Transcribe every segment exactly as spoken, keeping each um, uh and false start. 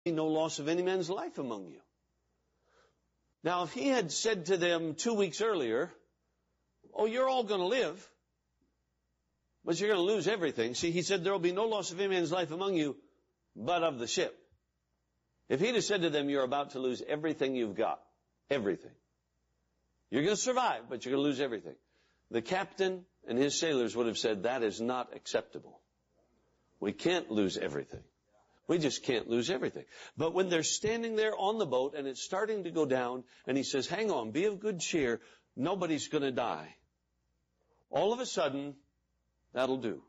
no loss of any man's life among you. Now, if he had said to them two weeks earlier, oh, you're all going to live, but you're going to lose everything. See, he said there will be no loss of any man's life among you, but of the ship. If he'd have said to them, you're about to lose everything you've got, everything. You're going to survive, but you're going to lose everything. The captain and his sailors would have said, that is not acceptable. We can't lose everything. We just can't lose everything. But when they're standing there on the boat and it's starting to go down, and he says, hang on, be of good cheer, nobody's going to die. All of a sudden, that'll do.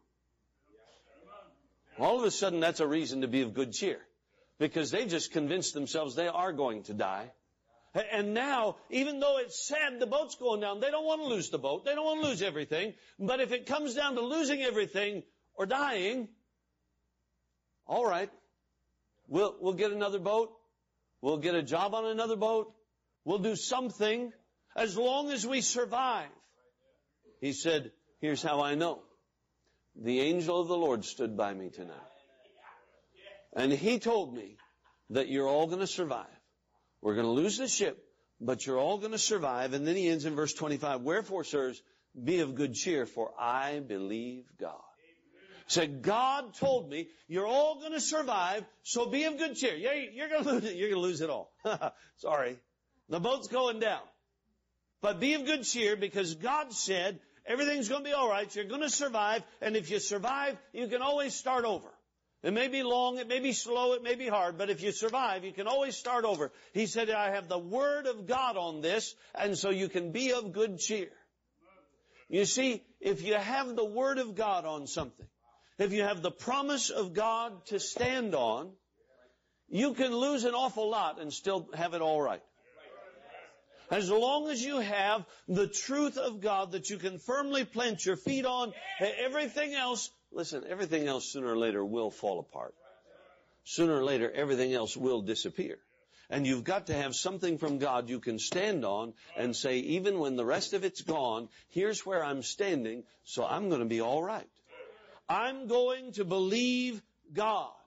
All of a sudden, that's a reason to be of good cheer. Because they've just convinced themselves they are going to die. And now, even though it's sad the boat's going down, they don't want to lose the boat. They don't want to lose everything. But if it comes down to losing everything or dying, all right, we'll, we'll get another boat. We'll get a job on another boat. We'll do something as long as we survive. He said, here's how I know. The angel of the Lord stood by me tonight. And he told me that you're all going to survive. We're going to lose the ship, but you're all going to survive. And then he ends in verse twenty-five. Wherefore, sirs, be of good cheer, for I believe God. Said, God told me you're all going to survive, so be of good cheer. Yeah, you're going to lose it. You're going to lose it all. Sorry. The boat's going down. But be of good cheer because God said everything's going to be all right. You're going to survive. And if you survive, you can always start over. It may be long, it may be slow, it may be hard, but if you survive, you can always start over. He said, I have the Word of God on this, and so you can be of good cheer. You see, if you have the Word of God on something, if you have the promise of God to stand on, you can lose an awful lot and still have it all right. As long as you have the truth of God that you can firmly plant your feet on, everything else, listen, everything else sooner or later will fall apart. Sooner or later, everything else will disappear. And you've got to have something from God you can stand on and say, even when the rest of it's gone, here's where I'm standing, so I'm going to be all right. I'm going to believe God.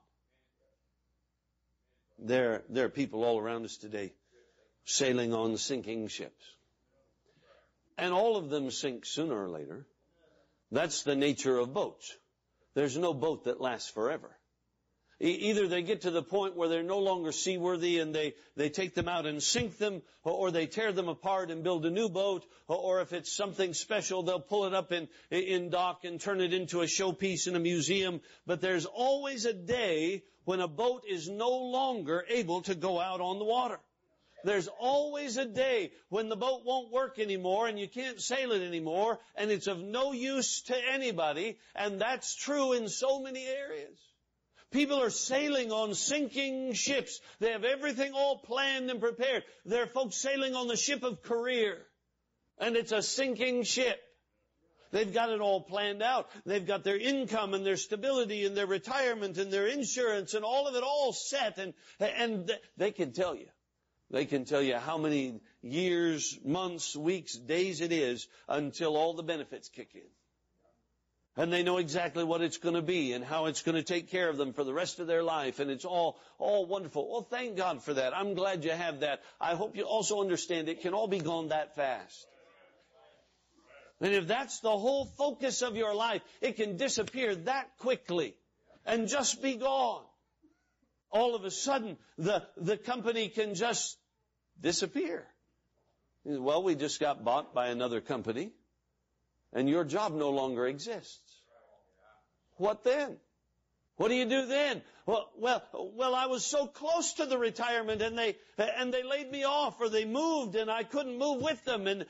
There, there are people all around us today sailing on sinking ships. And all of them sink sooner or later. That's the nature of boats. There's no boat that lasts forever. E- either they get to the point where they're no longer seaworthy and they, they take them out and sink them, or, or they tear them apart and build a new boat, or, or if it's something special, they'll pull it up in, in dock and turn it into a showpiece in a museum. But there's always a day when a boat is no longer able to go out on the water. There's always a day when the boat won't work anymore and you can't sail it anymore and it's of no use to anybody, and that's true in so many areas. People are sailing on sinking ships. They have everything all planned and prepared. There are folks sailing on the ship of career, and it's a sinking ship. They've got it all planned out. They've got their income and their stability and their retirement and their insurance and all of it all set, and, and they can tell you. They can tell you how many years, months, weeks, days it is until all the benefits kick in. And they know exactly what it's going to be and how it's going to take care of them for the rest of their life. And it's all, all wonderful. Well, thank God for that. I'm glad you have that. I hope you also understand it can all be gone that fast. And if that's the whole focus of your life, it can disappear that quickly and just be gone. All of a sudden, the, the company can just disappear. Well, we just got bought by another company, and your job no longer exists. What then? What do you do then? Well, well, well, I was so close to the retirement, and they, and they laid me off, or they moved, and I couldn't move with them, and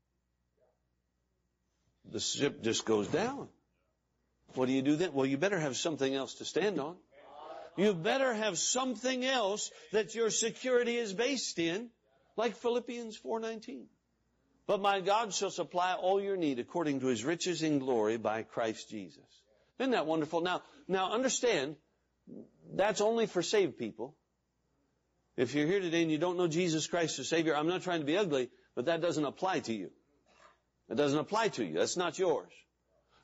the ship just goes down. What do you do then? Well, you better have something else to stand on. You better have something else that your security is based in, like Philippians four nineteen. But my God shall supply all your need according to His riches in glory by Christ Jesus. Isn't that wonderful? Now, now understand, that's only for saved people. If you're here today and you don't know Jesus Christ as Savior, I'm not trying to be ugly, but that doesn't apply to you. It doesn't apply to you. That's not yours.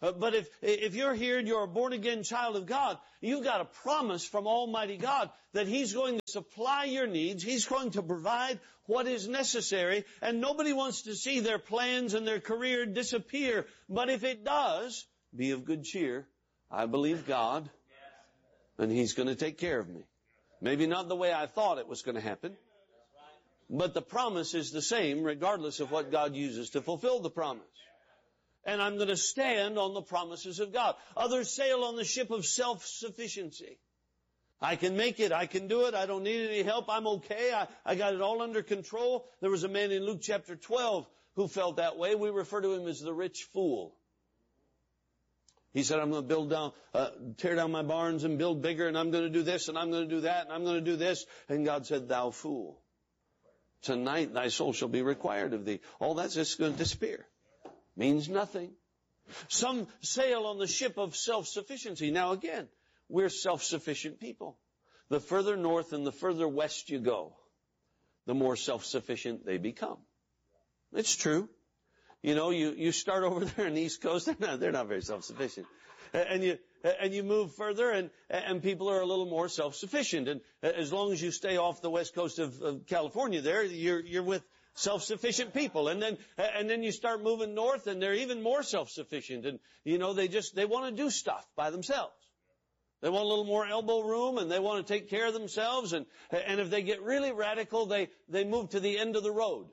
Uh, but if, if you're here and you're a born-again child of God, you've got a promise from Almighty God that He's going to supply your needs. He's going to provide what is necessary. And nobody wants to see their plans and their career disappear. But if it does, be of good cheer. I believe God, and He's going to take care of me. Maybe not the way I thought it was going to happen. But the promise is the same regardless of what God uses to fulfill the promise. And I'm going to stand on the promises of God. Others sail on the ship of self-sufficiency. I can make it. I can do it. I don't need any help. I'm okay. I, I got it all under control. There was a man in Luke chapter twelve who felt that way. We refer to him as the rich fool. He said, I'm going to build down, uh, tear down my barns and build bigger, and I'm going to do this, and I'm going to do that, and I'm going to do this. And God said, thou fool, tonight thy soul shall be required of thee. All that's just going to disappear. Means nothing. Some sail on the ship of self-sufficiency. Now again, we're self-sufficient people. The further north and the further west you go, the more self-sufficient they become. It's true. You know, you, you start over there on the East Coast, they're not, they're not very self-sufficient. And you, and you move further and, and people are a little more self-sufficient. And as long as you stay off the west coast of, of California there, you're, you're with self-sufficient people. And then, and then you start moving north and they're even more self-sufficient. And, you know, they just, they want to do stuff by themselves. They want a little more elbow room and they want to take care of themselves. And, and if they get really radical, they, they move to the end of the road.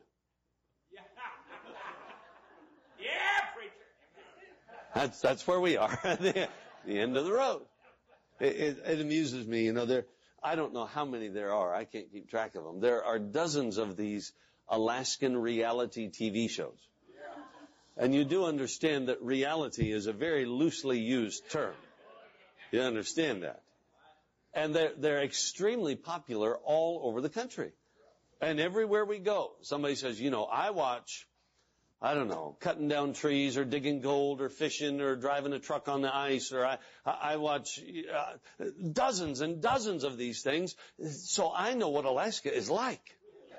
Yeah, preacher. That's, that's where we are. the, the end of the road. It, it, it amuses me, you know, there, I don't know how many there are. I can't keep track of them. There are dozens of these Alaskan reality T V shows. And you do understand that reality is a very loosely used term. You understand that? And they're, they're extremely popular all over the country. And everywhere we go, somebody says, you know, I watch, I don't know, cutting down trees or digging gold or fishing or driving a truck on the ice, or I, I watch uh, dozens and dozens of these things. So I know what Alaska is like.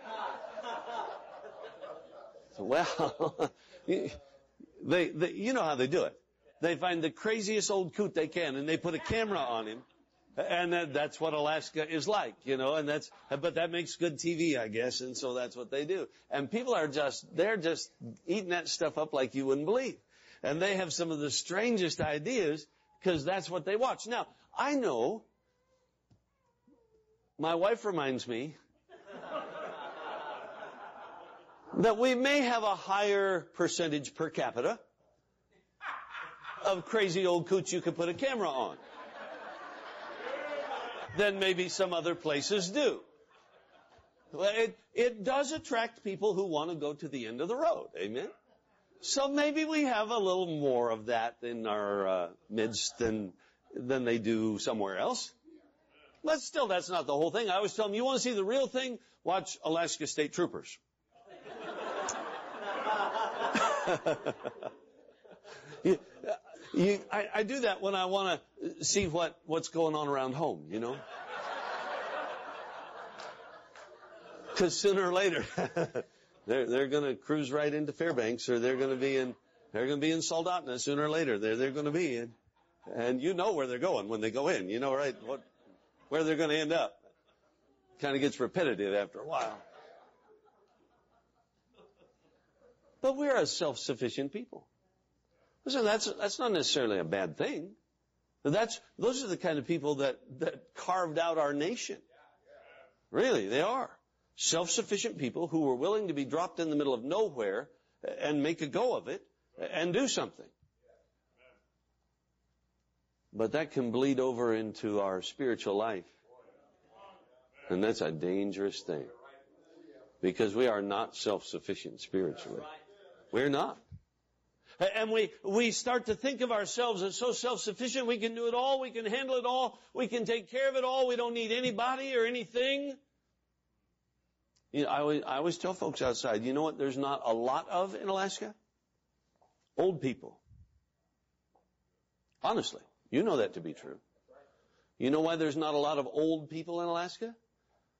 Well, they, they, you know how they do it. They find the craziest old coot they can, and they put a camera on him, and that, that's what Alaska is like, you know. And that's, but that makes good T V, I guess, and so that's what they do. And people are just, they're just eating that stuff up like you wouldn't believe, and they have some of the strangest ideas because that's what they watch. Now, I know. My wife reminds me that we may have a higher percentage per capita of crazy old coots you could put a camera on than maybe some other places do. Well, it, it does attract people who want to go to the end of the road. Amen? So maybe we have a little more of that in our uh, midst than, than they do somewhere else. But still, that's not the whole thing. I always tell them, you want to see the real thing? Watch Alaska State Troopers. you, you, I, I do that when I want to see what, what's going on around home, you know. Because sooner or later, they're they're going to cruise right into Fairbanks, or they're going to be in they're going to be in Soldotna sooner or later. They're they're going to be in, and you know where they're going when they go in. You know right what where they're going to end up. Kind of gets repetitive after a while. But we're a self-sufficient people. Listen, that's, that's not necessarily a bad thing. That's, those are the kind of people that, that carved out our nation. Really, they are. Self-sufficient people who were willing to be dropped in the middle of nowhere and make a go of it and do something. But that can bleed over into our spiritual life. And that's a dangerous thing. Because we are not self-sufficient spiritually. We're not. And we, we start to think of ourselves as so self-sufficient, we can do it all, we can handle it all, we can take care of it all, we don't need anybody or anything. You know, I always, I always tell folks outside, you know what there's not a lot of in Alaska? Old people. Honestly, you know that to be true. You know why there's not a lot of old people in Alaska?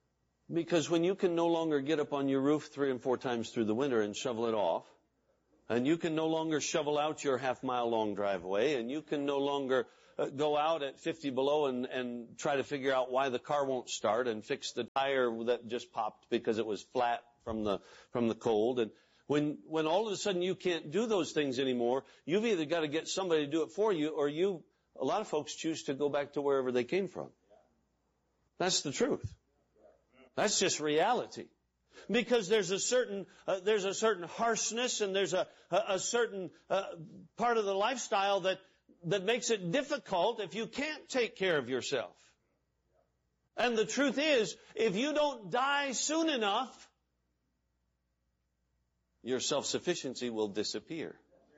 Because when you can no longer get up on your roof three and four times through the winter and shovel it off, And you can no longer shovel out your half-mile-long driveway, and you can no longer uh, go out at fifty below and, and try to figure out why the car won't start and fix the tire that just popped because it was flat from the from the cold. And when when all of a sudden you can't do those things anymore, you've either got to get somebody to do it for you, or you, a lot of folks choose to go back to wherever they came from. That's the truth. That's just reality. Because there's a certain uh, there's a certain harshness, and there's a a, a certain uh, part of the lifestyle that that makes it difficult if you can't take care of yourself. And the truth is, if you don't die soon enough, your self-sufficiency will disappear.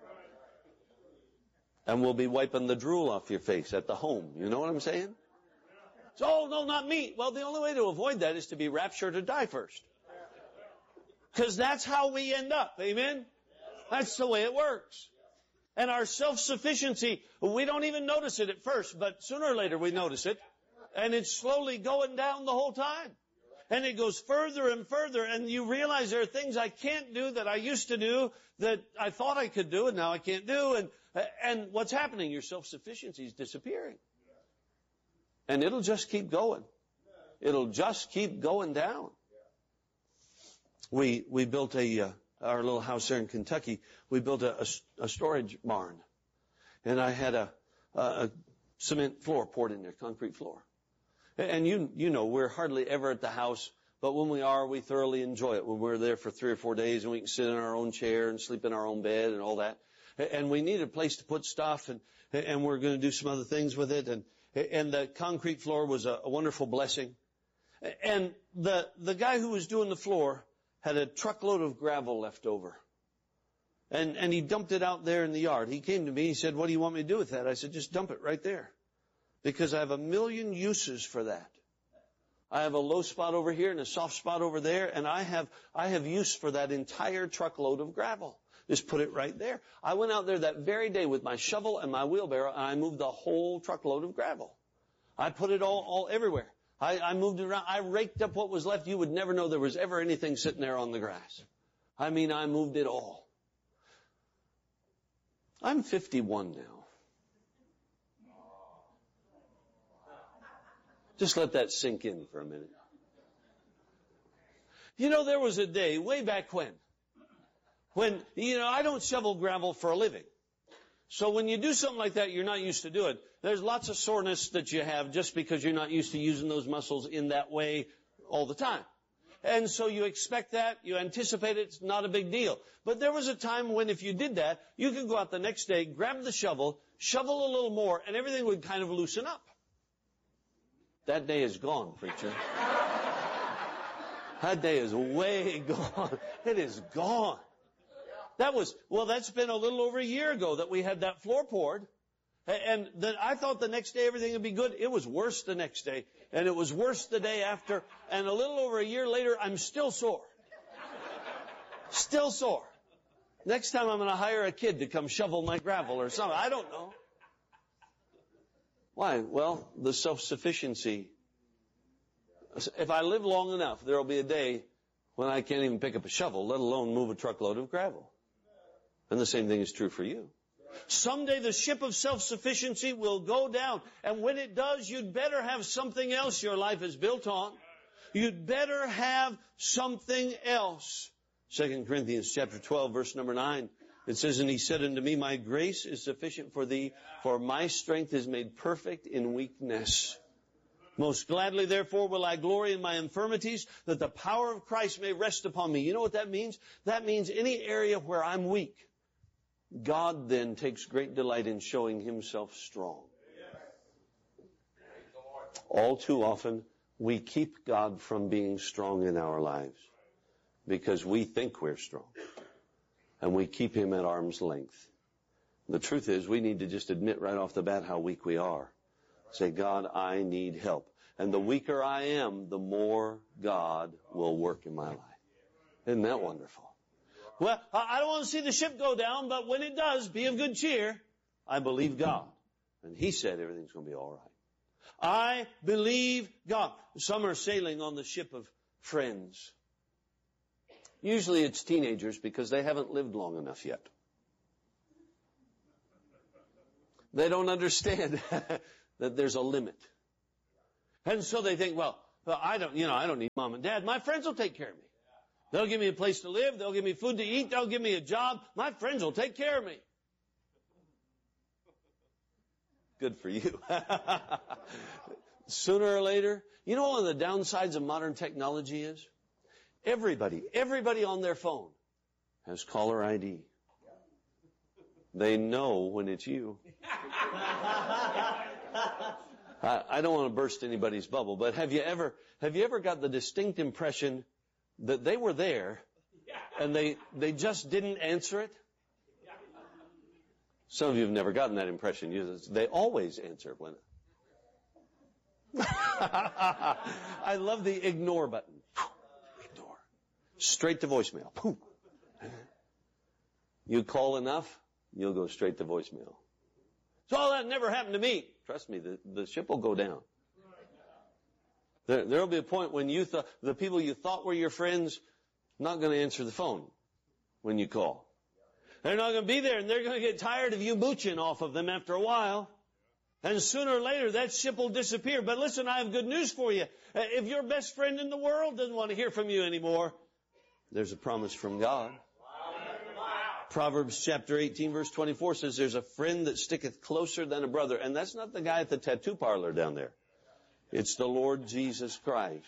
And we'll be wiping the drool off your face at the home. You know what I'm saying? So, oh, no, not me. Well, the only way to avoid that is to be raptured or die first. Because that's how we end up. Amen? That's the way it works. And our self-sufficiency, we don't even notice it at first, but sooner or later we notice it. And it's slowly going down the whole time. And it goes further and further, and you realize there are things I can't do that I used to do that I thought I could do, and now I can't do. And, and what's happening? Your self-sufficiency is disappearing. And it'll just keep going. It'll just keep going down. We we built a uh, our little house there in Kentucky. We built a, a, a storage barn, and I had a, a, a cement floor poured in there, concrete floor. And you you know we're hardly ever at the house, but when we are, we thoroughly enjoy it. When we're there for three or four days, and we can sit in our own chair and sleep in our own bed and all that. And we need a place to put stuff, and and we're going to do some other things with it. And and the concrete floor was a, a wonderful blessing. And the the guy who was doing the floor had a truckload of gravel left over. And, and he dumped it out there in the yard. He came to me, he said, what do you want me to do with that? I said, just dump it right there. Because I have a million uses for that. I have a low spot over here and a soft spot over there, and I have, I have use for that entire truckload of gravel. Just put it right there. I went out there that very day with my shovel and my wheelbarrow, and I moved the whole truckload of gravel. I put it all, all everywhere. I, I moved it around. I raked up what was left. You would never know there was ever anything sitting there on the grass. I mean, I moved it all. I'm fifty-one now. Just let that sink in for a minute. You know, there was a day way back when, when, you know, I don't shovel gravel for a living. So when you do something like that, you're not used to do it. There's lots of soreness that you have just because you're not used to using those muscles in that way all the time. And so you expect that, you anticipate it, it's not a big deal. But there was a time when if you did that, you could go out the next day, grab the shovel, shovel a little more, and everything would kind of loosen up. That day is gone, preacher. That day is way gone. It is gone. That was, well, that's been a little over a year ago that we had that floor poured. And then I thought the next day everything would be good. It was worse the next day. And it was worse the day after. And a little over a year later, I'm still sore. Still sore. Next time I'm going to hire a kid to come shovel my gravel or something. I don't know. Why? Well, the self-sufficiency. If I live long enough, there will be a day when I can't even pick up a shovel, let alone move a truckload of gravel. And the same thing is true for you. Someday the ship of self-sufficiency will go down. And when it does, you'd better have something else your life is built on. You'd better have something else. Second Corinthians chapter twelve, verse number nine. It says, and he said unto me, my grace is sufficient for thee, for my strength is made perfect in weakness. Most gladly, therefore, will I glory in my infirmities, that the power of Christ may rest upon me. You know what that means? That means any area where I'm weak, God then takes great delight in showing himself strong. All too often, we keep God from being strong in our lives because we think we're strong. And we keep him at arm's length. The truth is, we need to just admit right off the bat how weak we are. Say, God, I need help. And the weaker I am, the more God will work in my life. Isn't that wonderful? Well, I don't want to see the ship go down, but when it does, be of good cheer. I believe God. And he said everything's going to be all right. I believe God. Some are sailing on the ship of friends. Usually it's teenagers because they haven't lived long enough yet. They don't understand that there's a limit. And so they think, well, well, I don't, you know, I don't need mom and dad. My friends will take care of me. They'll give me a place to live. They'll give me food to eat. They'll give me a job. My friends will take care of me. Good for you. Sooner or later, you know one of the downsides of modern technology is? Everybody, everybody on their phone has caller I D. They know when it's you. I, I don't want to burst anybody's bubble, but have you ever, have you ever got the distinct impression that they were there and they, they just didn't answer it? Some of you have never gotten that impression. You, they always answer when. I love the ignore button. Ignore. Straight to voicemail. You call enough, you'll go straight to voicemail. So all that never happened to me. Trust me, the, the ship will go down. There, there'll be a point when you thought, the people you thought were your friends, not going to answer the phone when you call. They're not going to be there, and they're going to get tired of you mooching off of them after a while. And sooner or later, that ship will disappear. But listen, I have good news for you. If your best friend in the world doesn't want to hear from you anymore, there's a promise from God. Proverbs chapter eighteen, verse twenty-four says, there's a friend that sticketh closer than a brother. And that's not the guy at the tattoo parlor down there. It's the Lord Jesus Christ.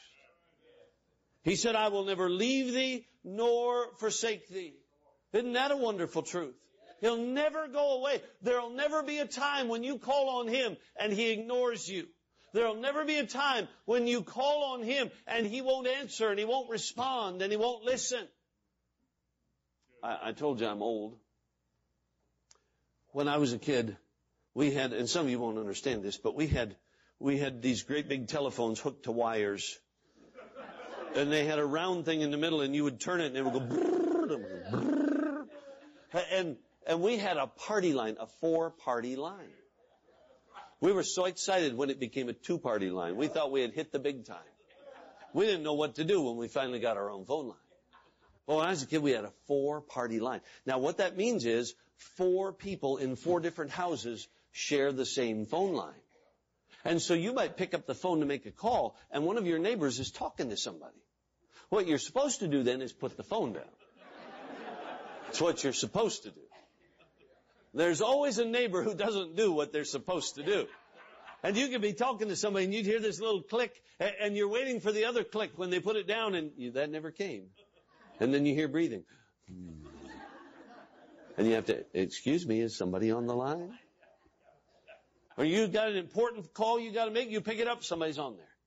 He said, I will never leave thee nor forsake thee. Isn't that a wonderful truth? He'll never go away. There'll never be a time when you call on Him and He ignores you. There'll never be a time when you call on Him and He won't answer and He won't respond and He won't listen. I, I told you I'm old. When I was a kid, we had, and some of you won't understand this, but we had, we had these great big telephones hooked to wires. And they had a round thing in the middle and you would turn it and it would go brrr, brrr. And And we had a party line, a four-party line. We were so excited when it became a two-party line. We thought we had hit the big time. We didn't know what to do when we finally got our own phone line. Well, when I was a kid, we had a four-party line. Now, what that means is four people in four different houses share the same phone line. And so you might pick up the phone to make a call, and one of your neighbors is talking to somebody. What you're supposed to do then is put the phone down. That's what you're supposed to do. There's always a neighbor who doesn't do what they're supposed to do. And you could be talking to somebody and you'd hear this little click and you're waiting for the other click when they put it down and you, that never came. And then you hear breathing. And you have to, excuse me, is somebody on the line? Or you've got an important call you got to make, you pick it up, somebody's on there.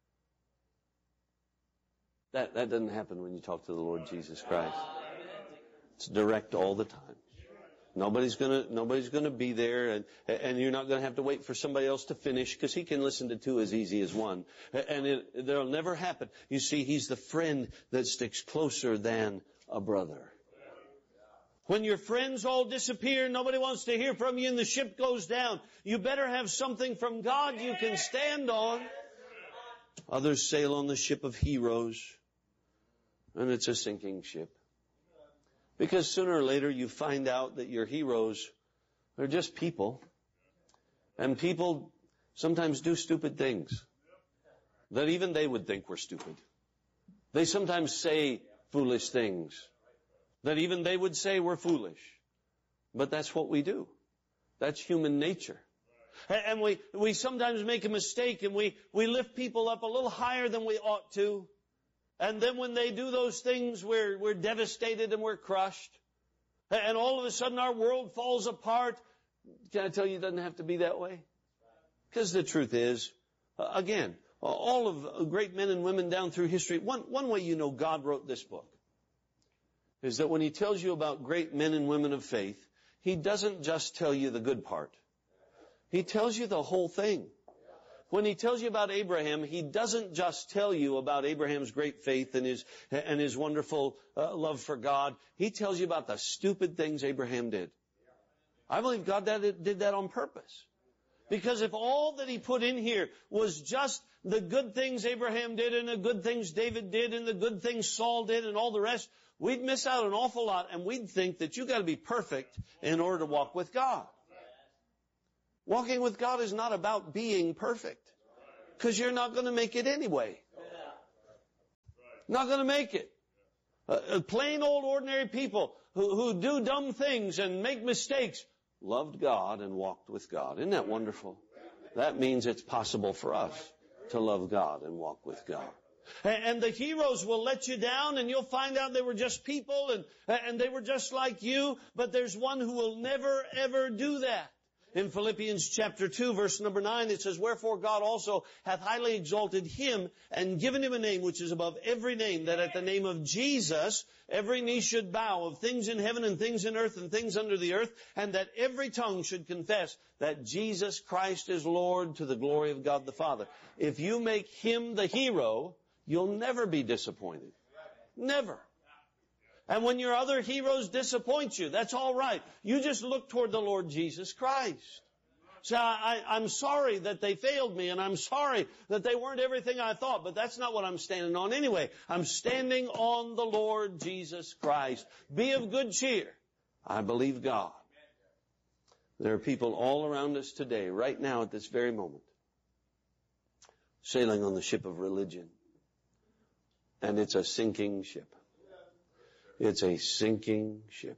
That, that doesn't happen when you talk to the Lord Jesus Christ. It's direct all the time. Nobody's gonna, nobody's gonna be there, and, and you're not gonna have to wait for somebody else to finish, because He can listen to two as easy as one. And it, that'll never happen. You see, He's the friend that sticks closer than a brother. When your friends all disappear, nobody wants to hear from you, and the ship goes down, you better have something from God you can stand on. Others sail on the ship of heroes, and it's a sinking ship. Because sooner or later you find out that your heroes are just people. And people sometimes do stupid things that even they would think were stupid. They sometimes say foolish things that even they would say were foolish. But that's what we do. That's human nature. And we, we sometimes make a mistake and we, we lift people up a little higher than we ought to. And then when they do those things, we're, we're devastated and we're crushed. And all of a sudden our world falls apart. Can I tell you it doesn't have to be that way? Because the truth is, uh, again, all of great men and women down through history, one, one way you know God wrote this book is that when He tells you about great men and women of faith, He doesn't just tell you the good part. He tells you the whole thing. When He tells you about Abraham, He doesn't just tell you about Abraham's great faith and his, and his wonderful uh, love for God. He tells you about the stupid things Abraham did. I believe God that, did that on purpose. Because if all that He put in here was just the good things Abraham did and the good things David did and the good things Saul did and all the rest, we'd miss out an awful lot and we'd think that you got to be perfect in order to walk with God. Walking with God is not about being perfect, because you're not going to make it anyway. Not going to make it. Uh, plain old ordinary people who, who do dumb things and make mistakes loved God and walked with God. Isn't that wonderful? That means it's possible for us to love God and walk with God. And the heroes will let you down, and you'll find out they were just people, and, and they were just like you, but there's one who will never, ever do that. In Philippians chapter two, verse number nine, it says, "Wherefore God also hath highly exalted him, and given him a name which is above every name, that at the name of Jesus every knee should bow, of things in heaven and things in earth and things under the earth, and that every tongue should confess that Jesus Christ is Lord, to the glory of God the Father." If you make him the hero, you'll never be disappointed. Never. And when your other heroes disappoint you, that's all right. You just look toward the Lord Jesus Christ. So I, I'm sorry that they failed me, and I'm sorry that they weren't everything I thought, but that's not what I'm standing on anyway. I'm standing on the Lord Jesus Christ. Be of good cheer. I believe God. There are people all around us today, right now at this very moment, sailing on the ship of religion. And it's a sinking ship. It's a sinking ship.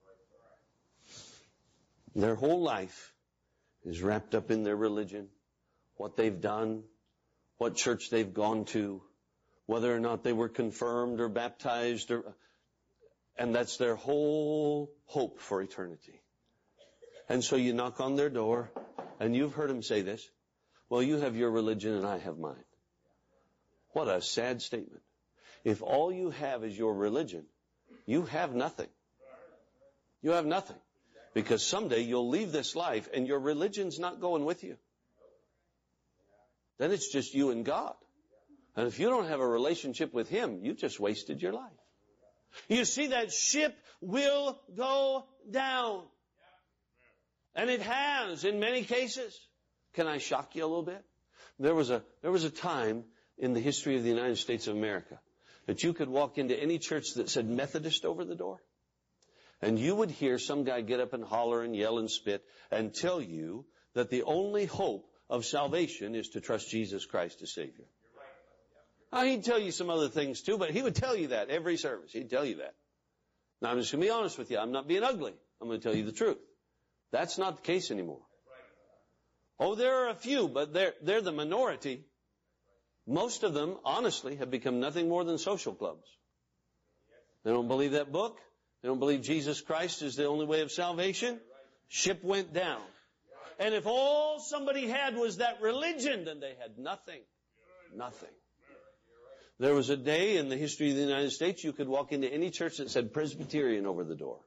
Their whole life is wrapped up in their religion, what they've done, what church they've gone to, whether or not they were confirmed or baptized, or, and that's their whole hope for eternity. And so you knock on their door, and you've heard them say this, "Well, you have your religion and I have mine." What a sad statement. If all you have is your religion, you have nothing. You have nothing. Because someday you'll leave this life and your religion's not going with you. Then it's just you and God. And if you don't have a relationship with Him, you just wasted your life. You see, that ship will go down. And it has in many cases. Can I shock you a little bit? There was a, there was a time in the history of the United States of America that you could walk into any church that said Methodist over the door, and you would hear some guy get up and holler and yell and spit and tell you that the only hope of salvation is to trust Jesus Christ as Savior. Now, he'd tell you some other things too, but he would tell you that every service. He'd tell you that. Now, I'm just going to be honest with you. I'm not being ugly. I'm going to tell you the truth. That's not the case anymore. Oh, there are a few, but they're, they're the minority. Most of them, honestly, have become nothing more than social clubs. They don't believe that book. They don't believe Jesus Christ is the only way of salvation. Ship went down. And if all somebody had was that religion, then they had nothing. Nothing. There was a day in the history of the United States you could walk into any church that said Presbyterian over the door.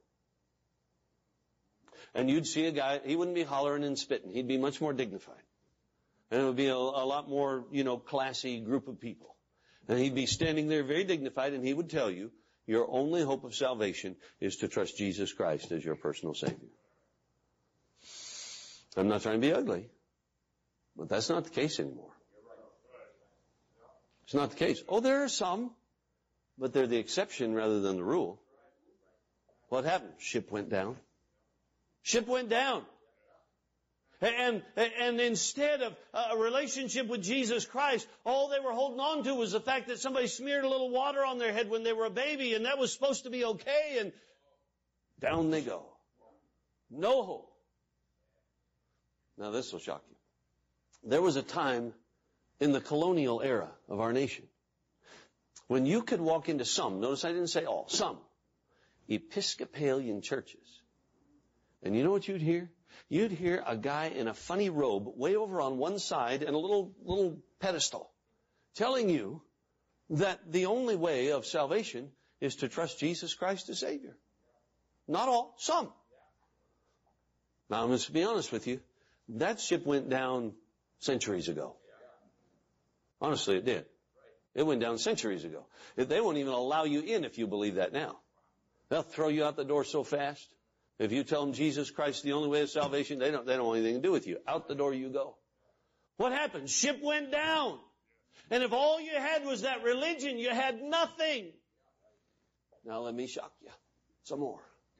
And you'd see a guy, he wouldn't be hollering and spitting. He'd be much more dignified. And it would be a, a lot more, you know, classy group of people. And he'd be standing there very dignified, and he would tell you, your only hope of salvation is to trust Jesus Christ as your personal Savior. I'm not trying to be ugly, but that's not the case anymore. It's not the case. Oh, there are some, but they're the exception rather than the rule. What happened? Ship went down. Ship went down. And, and instead of a relationship with Jesus Christ, all they were holding on to was the fact that somebody smeared a little water on their head when they were a baby, and that was supposed to be okay, and down they go. No hope. Now this will shock you. There was a time in the colonial era of our nation when you could walk into some, notice I didn't say all, some Episcopalian churches, and you know what you'd hear? You'd hear a guy in a funny robe way over on one side and a little little pedestal telling you that the only way of salvation is to trust Jesus Christ as Savior. Not all, some. Now, I'm going to be honest with you. That ship went down centuries ago. Honestly, it did. It went down centuries ago. They won't even allow you in if you believe that now. They'll throw you out the door so fast. If you tell them Jesus Christ is the only way of salvation, they don't, they don't want anything to do with you. Out the door you go. What happened? Ship went down. And if all you had was that religion, you had nothing. Now let me shock you some more.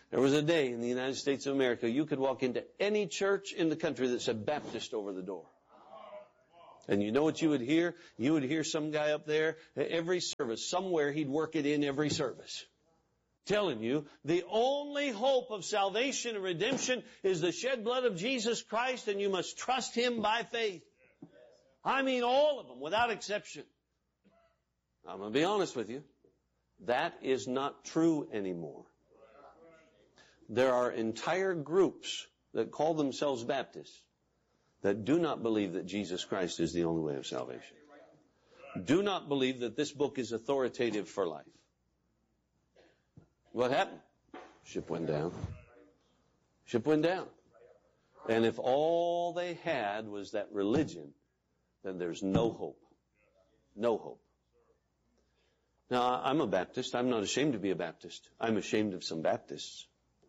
There was a day in the United States of America you could walk into any church in the country that said Baptist over the door. And you know what you would hear? You would hear some guy up there, every service, somewhere he'd work it in every service, telling you the only hope of salvation and redemption is the shed blood of Jesus Christ, and you must trust Him by faith. I mean all of them, without exception. I'm going to be honest with you. That is not true anymore. There are entire groups that call themselves Baptists that do not believe that Jesus Christ is the only way of salvation. Do not believe that this book is authoritative for life. What happened? Ship went down. Ship went down. And if all they had was that religion, then there's no hope. No hope. Now, I'm a Baptist. I'm not ashamed to be a Baptist. I'm ashamed of some Baptists.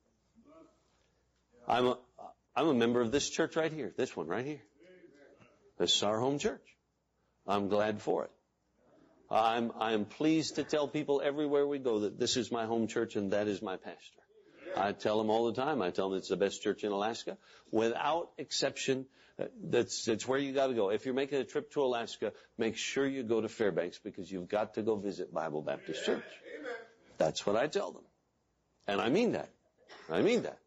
I'm a, I'm a member of this church right here, this one right here. This is our home church. I'm glad for it. I'm, I'm pleased to tell people everywhere we go that this is my home church and that is my pastor. I tell them all the time. I tell them it's the best church in Alaska. Without exception, that's, that's where you got to go. If you're making a trip to Alaska, make sure you go to Fairbanks because you've got to go visit Bible Baptist Church. That's what I tell them. And I mean that. I mean that.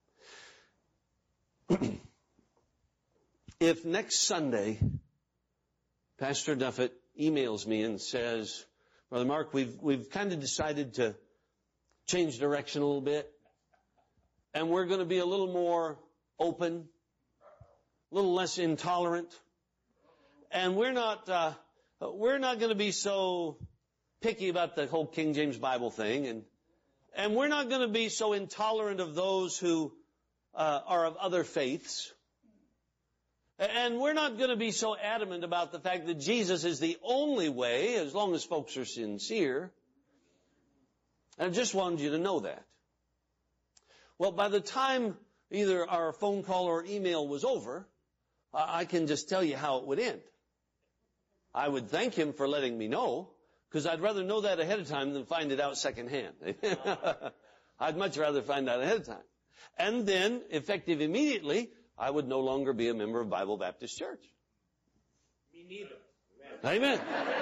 If next Sunday, Pastor Duffett emails me and says, Brother Mark, we've, we've kind of decided to change direction a little bit, and we're going to be a little more open, a little less intolerant, and we're not, uh, we're not going to be so picky about the whole King James Bible thing, and, and we're not going to be so intolerant of those who Uh, are of other faiths. And we're not going to be so adamant about the fact that Jesus is the only way, as long as folks are sincere. And I just wanted you to know that. Well, by the time either our phone call or email was over, I can just tell you how it would end. I would thank him for letting me know, because I'd rather know that ahead of time than find it out secondhand. I'd much rather find out ahead of time. And then, effective immediately, I would no longer be a member of Bible Baptist Church. Me neither. Amen.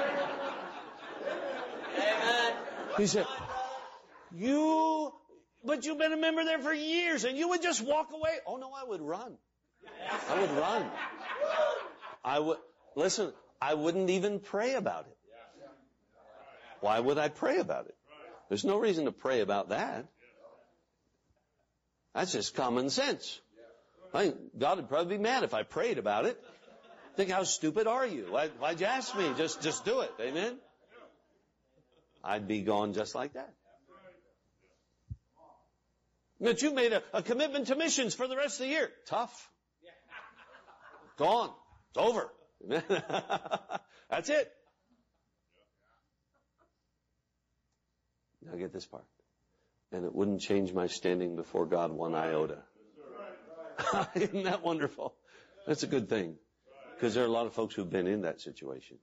Amen. He said, you, but you've been a member there for years, and you would just walk away? Oh, no, I would run. I would run. I would, listen, I wouldn't even pray about it. Why would I pray about it? There's no reason to pray about that. That's just common sense. I think God would probably be mad if I prayed about it. Think, how stupid are you? Why, why'd you ask me? Just, just do it. Amen? I'd be gone just like that. But you made a, a commitment to missions for the rest of the year. Tough. Gone. It's over. That's it. Now get this part. And it wouldn't change my standing before God one iota. Isn't that wonderful? That's a good thing. Because there are a lot of folks who've been in that situation.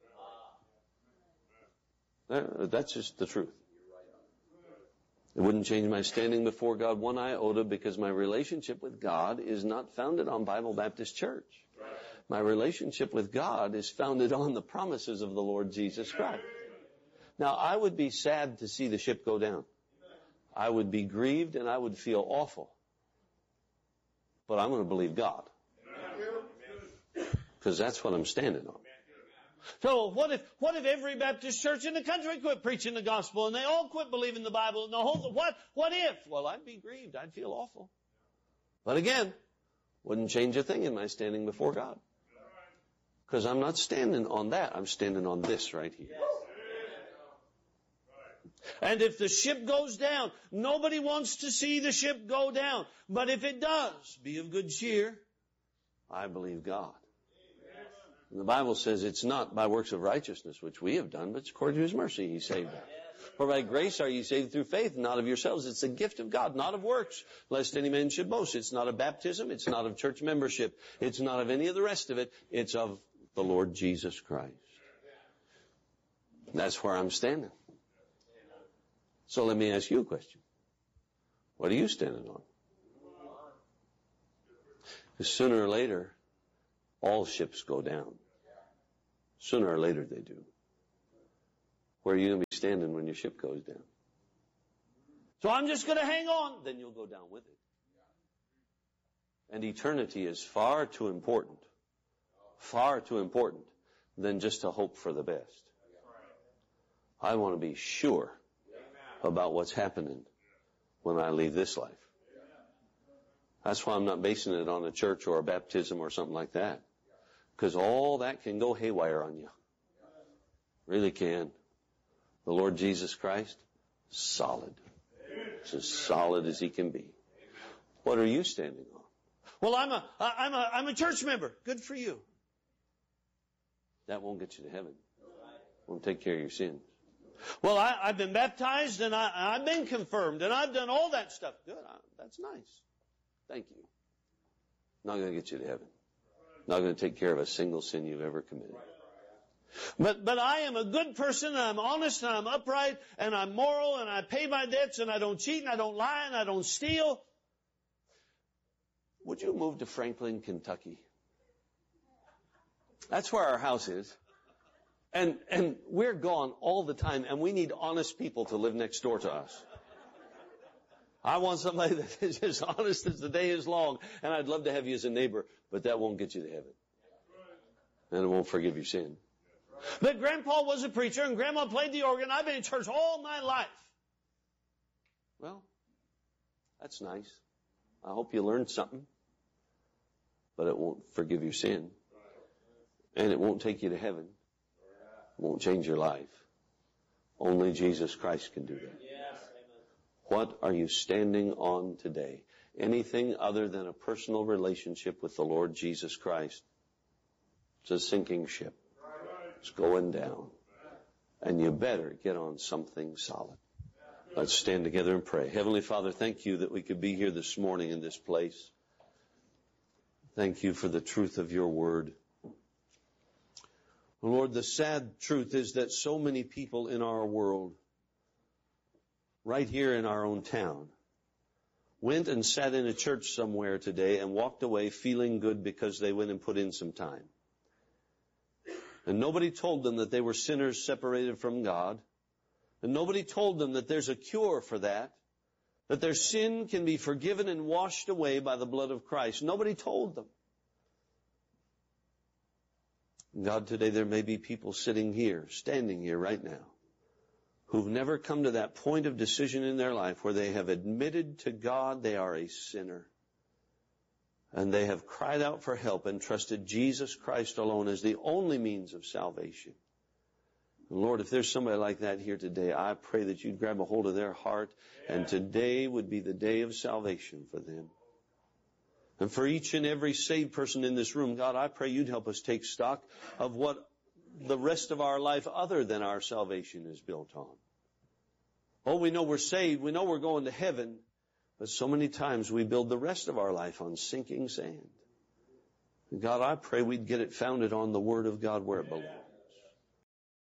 That's just the truth. It wouldn't change my standing before God one iota, because my relationship with God is not founded on Bible Baptist Church. My relationship with God is founded on the promises of the Lord Jesus Christ. Now, I would be sad to see the ship go down. I would be grieved and I would feel awful. But I'm going to believe God. Because that's what I'm standing on. So what if, what if every Baptist church in the country quit preaching the gospel and they all quit believing the Bible and the whole, what, what if? Well, I'd be grieved. I'd feel awful. But again, wouldn't change a thing in my standing before God. Because I'm not standing on that. I'm standing on this right here. And if the ship goes down, nobody wants to see the ship go down. But if it does, be of good cheer. I believe God. And the Bible says it's not by works of righteousness which we have done, but it's according to His mercy He saved us. For by grace are you saved through faith, not of yourselves. It's a gift of God, not of works, lest any man should boast. It's not of baptism. It's not of church membership. It's not of any of the rest of it. It's of the Lord Jesus Christ. That's where I'm standing. So let me ask you a question. What are you standing on? Because sooner or later, all ships go down. Sooner or later they do. Where are you going to be standing when your ship goes down? So I'm just going to hang on. Then you'll go down with it. And eternity is far too important, far too important than just to hope for the best. I want to be sure about what's happening when I leave this life. That's why I'm not basing it on a church or a baptism or something like that. Because all that can go haywire on you. Really can. The Lord Jesus Christ, solid. It's as solid as He can be. What are you standing on? Well, I'm a, I'm a, I'm a church member. Good for you. That won't get you to heaven. Won't take care of your sins. Well, I, I've been baptized and I, I've been confirmed and I've done all that stuff. Good. I, that's nice. Thank you. Not going to get you to heaven. Not going to take care of a single sin you've ever committed. But, but I am a good person and I'm honest and I'm upright and I'm moral and I pay my debts and I don't cheat and I don't lie and I don't steal. Would you move to Franklin, Kentucky? That's where our house is. And, and we're gone all the time and we need honest people to live next door to us. I want somebody that is as honest as the day is long, and I'd love to have you as a neighbor, but that won't get you to heaven. And it won't forgive your sin. But Grandpa was a preacher, and Grandma played the organ. I've been in church all my life. Well, that's nice. I hope you learned something. But it won't forgive your sin. And it won't take you to heaven. It won't change your life. Only Jesus Christ can do that. What are you standing on today? Anything other than a personal relationship with the Lord Jesus Christ? It's a sinking ship. It's going down. And you better get on something solid. Let's stand together and pray. Heavenly Father, thank you that we could be here this morning in this place. Thank you for the truth of your word. Lord, the sad truth is that so many people in our world, right here in our own town, went and sat in a church somewhere today and walked away feeling good because they went and put in some time. And nobody told them that they were sinners separated from God. And nobody told them that there's a cure for that, that their sin can be forgiven and washed away by the blood of Christ. Nobody told them. God, today there may be people sitting here, standing here right now, who've never come to that point of decision in their life where they have admitted to God they are a sinner. And they have cried out for help and trusted Jesus Christ alone as the only means of salvation. And Lord, if there's somebody like that here today, I pray that you'd grab a hold of their heart, and today would be the day of salvation for them. And for each and every saved person in this room, God, I pray you'd help us take stock of what the rest of our life other than our salvation is built on. Oh, we know we're saved. We know we're going to heaven. But so many times we build the rest of our life on sinking sand. And God, I pray we'd get it founded on the Word of God where it belongs.